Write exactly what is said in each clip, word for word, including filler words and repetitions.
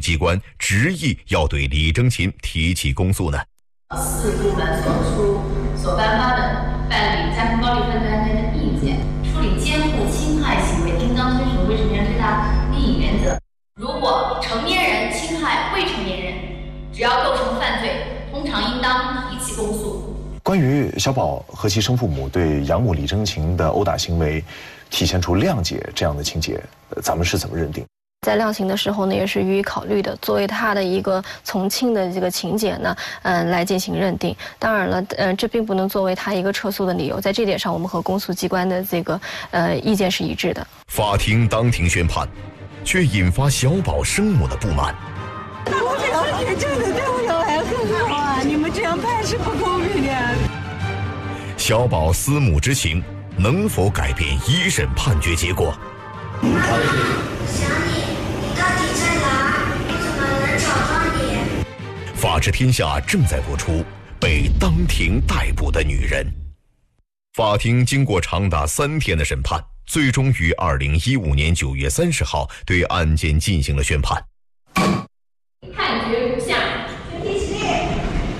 机关执意要对李征勤提起公诉呢？ 四部门所出所颁发的办理家庭暴力犯罪案件的意见，处理监护侵害行为应当遵守未成年人最大利益原则。如果成年人侵害未成年人，只要构成犯罪，通常应当提起公诉。 关于小宝和其生父母对养母李征勤的殴打行为体现出谅解这样的情节，咱们是怎么认定？ 在量刑的时候呢，也是予以考虑的，作为他的一个从轻的这个情节呢，嗯、呃，来进行认定。当然了，嗯、呃，这并不能作为他一个撤诉的理由，在这点上，我们和公诉机关的这个呃意见是一致的。 法庭当庭宣判，却引发小宝生母的不满。 我表姐真的对我有爱很好啊，你们这样判是不公平的。 小宝思母之情能否改变一审判决结果？ 妈妈，想你，你到底在哪？我怎么能找到你？ 法治天下正在播出《被当庭逮捕的女人》。法庭经过长达三天的审判，最终于二零一五年九月三十号对案件进行了宣判。 判决如下： 第十列，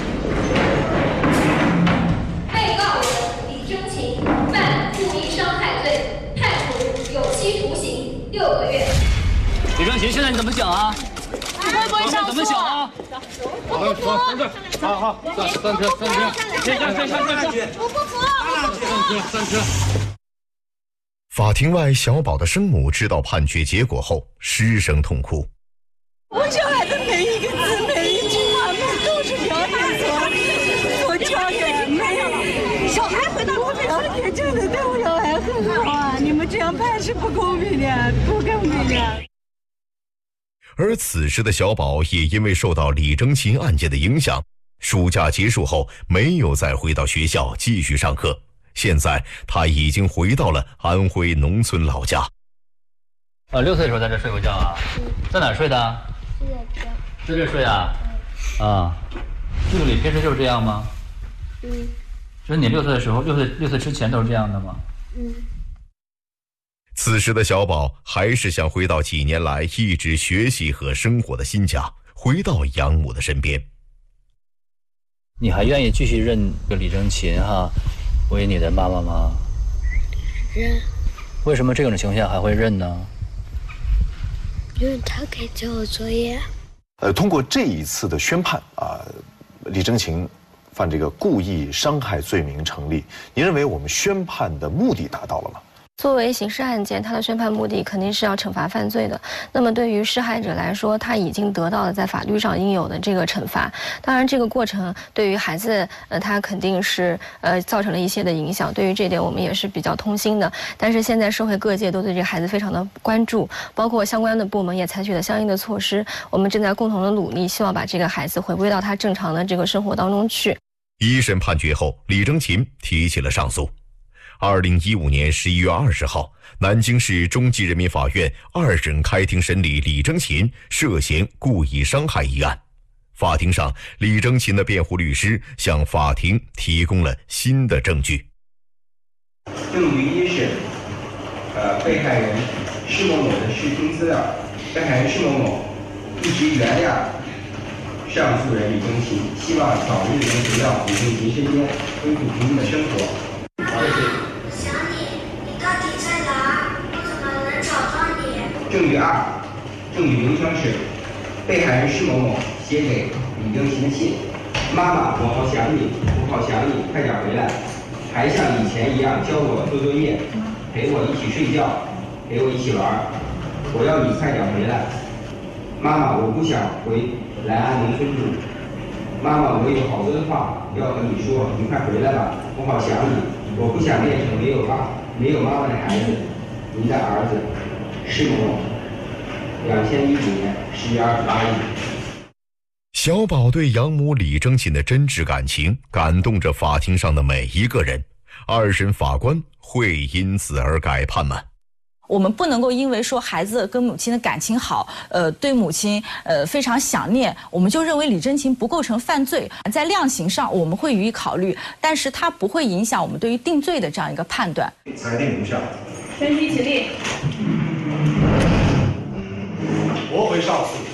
被告人李征勤犯故意伤害罪，判处有期徒刑六个月。 李征勤，现在你怎么讲啊？ 你会不会上诉？ 怎么想啊？ 我不服！ 好好，三三车，三车，先下先下先下。 我不服！我不服！ 三车，三车。 法庭外，小宝的生母知道判决结果后，失声痛哭。 我小孩的每一个字、每一句话，那都是表姐所所教的，没有。小孩回到我表姐真的对我有爱很好啊，你们这样判是不公平的，不公平的。 而此时的小宝也因为受到李征勤案件的影响，暑假结束后没有再回到学校继续上课。现在他已经回到了安徽农村老家。 啊，六岁的时候在这睡过觉啊？ 嗯、 在哪睡的？在这睡啊？嗯、啊，这个你平时就是这样吗？ 嗯。 就是你六岁的时候，六岁六岁之前都是这样的吗？ 嗯。 此时的小宝还是想回到几年来一直学习和生活的新家，回到养母的身边。 你还愿意继续认李征勤哈为你的妈妈吗？ 认。 为什么这种情况下还会认呢？ 因为他可以教我作业。 呃，通过这一次的宣判啊，李征勤犯这个故意伤害罪名成立，您认为我们宣判的目的达到了吗？ 作为刑事案件，它的宣判目的肯定是要惩罚犯罪的。那么对于施害者来说，他已经得到了在法律上应有的这个惩罚。当然，这个过程对于孩子，呃，他肯定是呃造成了一些的影响。对于这一点，我们也是比较痛心的。但是现在社会各界都对这个孩子非常的关注，包括相关的部门也采取了相应的措施。我们正在共同的努力，希望把这个孩子回归到他正常的这个生活当中去。 一审判决后，李征勤提起了上诉。二零一五年十一月二十号，南京市中级人民法院二审开庭审理李征勤涉嫌故意伤害一案。法庭上，李征勤的辩护律师向法庭提供了新的证据。 证据一是，呃，被害人施某某的视听资料，被害人施某某一直原谅上诉人李征勤，希望早日能回到李征勤身边，恢复平静的生活。 想你，你到底在哪？我怎么能找到你？ 证据二，证据名称是被害人施某某写给李征勤的信：妈妈，我好想你，我好想你，快点回来，还像以前一样教我做作业，陪我一起睡觉，陪我一起玩，我要你快点回来。妈妈，我不想回来安农村住。妈妈，我有好多的话要和你说，你快回来吧，我好想你。我不想变成没有爸、没有妈妈的孩子。您的儿子施某某，两千一五年十月二十八日。 小宝对养母李征勤的真挚感情感动着法庭上的每一个人。二审法官会因此而改判吗？ 我们不能够因为说孩子跟母亲的感情好，呃，对母亲呃非常想念，我们就认为李征勤不构成犯罪。在量刑上我们会予以考虑，但是它不会影响我们对于定罪的这样一个判断。 裁定如下： 全体起立。 驳回上诉，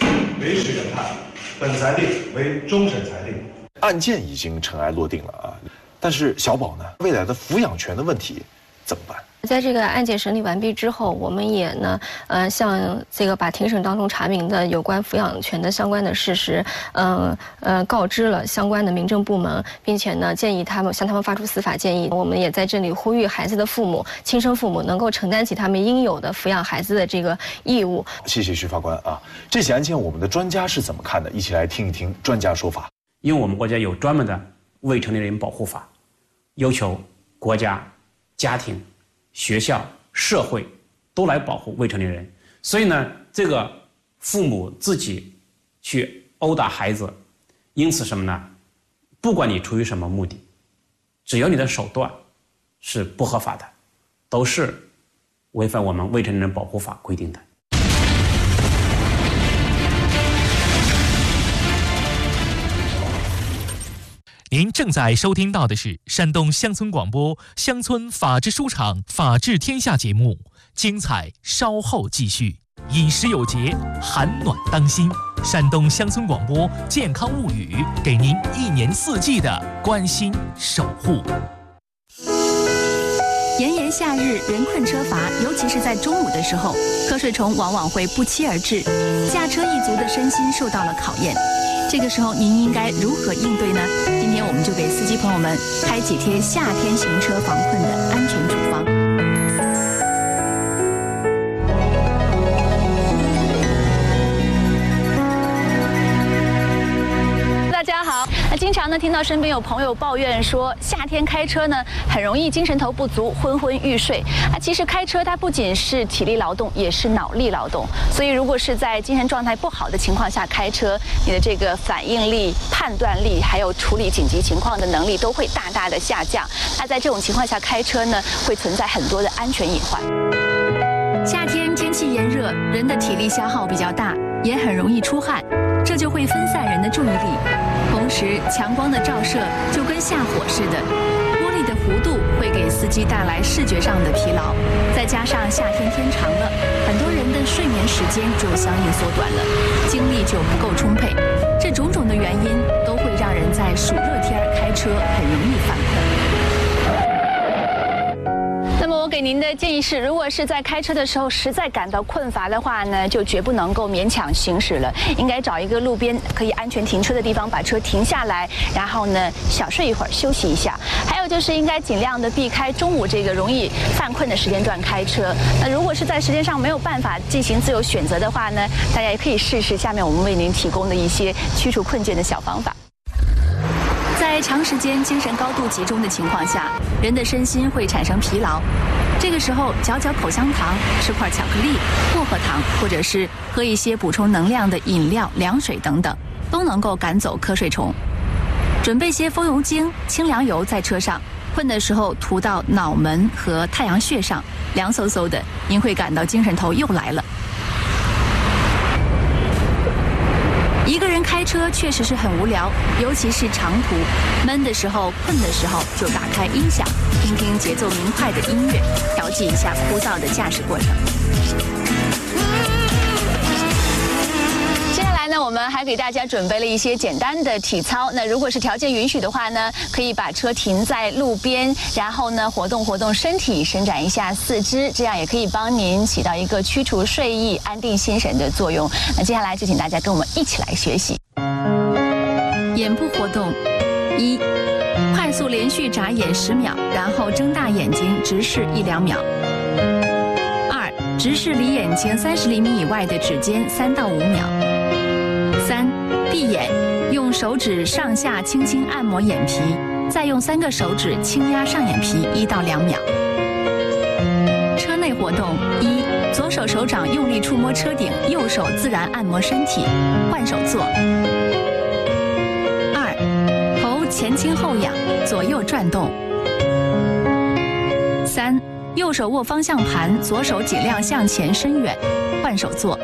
维持原判，本裁定为终审裁定。 案件已经尘埃落定了啊，但是小宝呢，未来的抚养权的问题怎么办？ 在这个案件审理完毕之后，我们也呢，呃，向这个把庭审当中查明的有关抚养权的相关的事实，呃呃，告知了相关的民政部门，并且呢，建议他们向他们发出司法建议。我们也在这里呼吁孩子的父母、亲生父母能够承担起他们应有的抚养孩子的这个义务。 谢谢徐法官啊，这起案件我们的专家是怎么看的？一起来听一听专家说法。 因为我们国家有专门的未成年人保护法，要求国家、家庭、学校、社会都来保护未成年人，所以呢，这个父母自己去殴打孩子，因此什么呢？不管你出于什么目的，只要你的手段是不合法的，都是违反我们未成年人保护法规定的。 您正在收听到的是山东乡村广播乡村法制书场法治天下节目，精彩稍后继续。饮食有节，寒暖当心。山东乡村广播健康物语，给您一年四季的关心守护。 炎炎夏日，人困车乏，尤其是在中午的时候，瞌睡虫往往会不期而至，驾车一族的身心受到了考验。这个时候您应该如何应对呢？今天我们就给司机朋友们开几贴夏天行车防困的安全处方。 大家好，那经常呢听到身边有朋友抱怨说，夏天开车呢很容易精神头不足、昏昏欲睡。啊，其实开车它不仅是体力劳动，也是脑力劳动。所以如果是在精神状态不好的情况下开车，你的这个反应力、判断力，还有处理紧急情况的能力都会大大的下降。那在这种情况下开车呢，会存在很多的安全隐患。 夏天天气炎热，人的体力消耗比较大，也很容易出汗，这就会分散人的注意力。同时，强光的照射就跟下火似的，玻璃的弧度会给司机带来视觉上的疲劳。再加上夏天天长了，很多人的睡眠时间就相应缩短了，精力就不够充沛。这种种的原因都会让人在暑热天开车很容易犯困。 那么我给您的建议是，如果是在开车的时候实在感到困乏的话呢，就绝不能够勉强行驶了，应该找一个路边可以安全停车的地方，把车停下来，然后呢小睡一会儿，休息一下。还有就是应该尽量的避开中午这个容易犯困的时间段开车。那如果是在时间上没有办法进行自由选择的话呢，大家也可以试试下面我们为您提供的一些驱除困倦的小方法。 在长时间精神高度集中的情况下，人的身心会产生疲劳。这个时候，嚼嚼口香糖，吃块巧克力、薄荷糖，或者是喝一些补充能量的饮料、凉水等等，都能够赶走瞌睡虫。准备些风油精、清凉油在车上，困的时候涂到脑门和太阳穴上，凉飕飕的，您会感到精神头又来了。一个人开车确实是很无聊，尤其是长途，闷的时候、困的时候，就打开音响，听听节奏明快的音乐，调剂一下枯燥的驾驶过程。 接下来呢，我们还给大家准备了一些简单的体操。那如果是条件允许的话呢，可以把车停在路边，然后呢活动活动身体，伸展一下四肢，这样也可以帮您起到一个驱除睡意、安定心神的作用。那接下来就请大家跟我们一起来学习。 眼部活动：一、快速连续眨眼十秒，然后睁大眼睛直视一两秒；二、直视离眼睛三十厘米以外的指尖三到五秒；三、闭眼，用手指上下轻轻按摩眼皮，再用三个手指轻压上眼皮一到两秒。车内活动：一、左手手掌用力触摸车顶，右手自然按摩身体，换手坐。二、头前倾后仰，左右转动。三、右手握方向盘，左手尽量向前伸远，换手坐。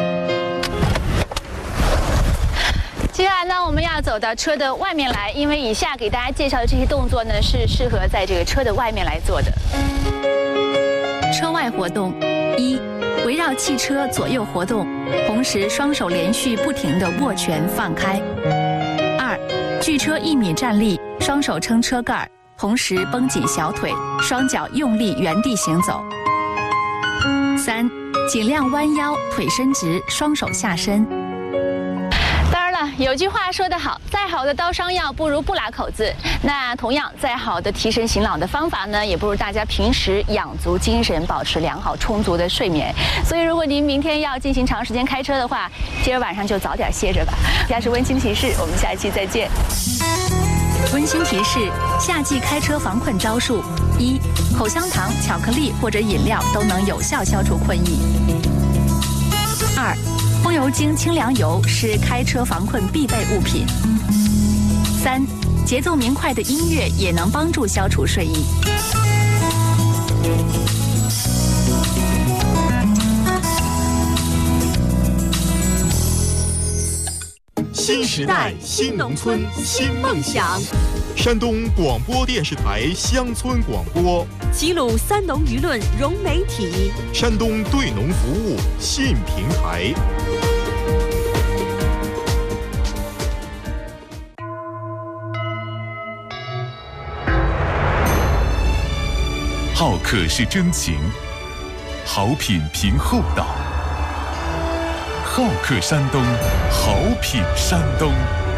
接下来呢，我们要走到车的外面来，因为以下给大家介绍的这些动作呢，是适合在这个车的外面来做的。 车外活动：一、 围绕汽车左右活动，同时双手连续不停地握拳放开。二，距车一米站立，双手撑车盖，同时绷紧小腿，双脚用力原地行走。三，尽量弯腰，腿伸直，双手下身。 有句话说得好，再好的刀伤药不如不拉口子。那同样，再好的提神醒脑的方法呢，也不如大家平时养足精神，保持良好充足的睡眠。所以，如果您明天要进行长时间开车的话，今儿晚上就早点歇着吧。以下是温馨提示，我们下一期再见。 温馨提示：夏季开车防困招数：一、口香糖、巧克力或者饮料都能有效消除困意。二、风油精清凉油是开车防困必备物品。三，节奏明快的音乐也能帮助消除睡意。 新时代，新农村，新梦想。山东广播电视台乡村广播， 齐鲁三农舆论融媒体， 山东对农服务新平台。 好客是真情，好品凭厚道。好客山东，好品山东。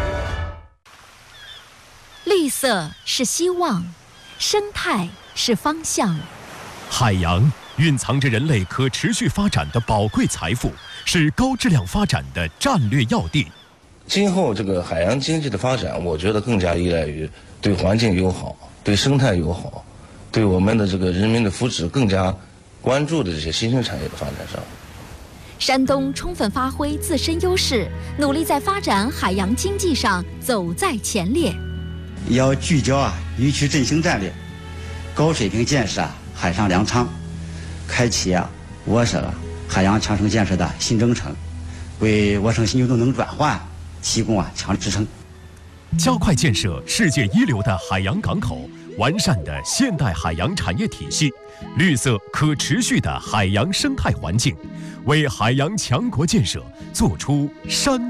绿色是希望，生态是方向。 海洋蕴藏着人类可持续发展的宝贵财富，是高质量发展的战略要地。 今后这个海洋经济的发展，我觉得更加依赖于对环境友好、对生态友好、对我们的这个人民的福祉更加关注的这些新兴产业的发展上。 山东充分发挥自身优势，努力在发展海洋经济上走在前列。 要聚焦啊渔区振兴战略，高水平建设啊海上粮仓，开启啊我省啊海洋强城建设的新征程，为我省新旧动能转换提供啊强支撑。 加快建设世界一流的海洋港口，完善的现代海洋产业体系，绿色可持续的海洋生态环境，为海洋强国建设做出山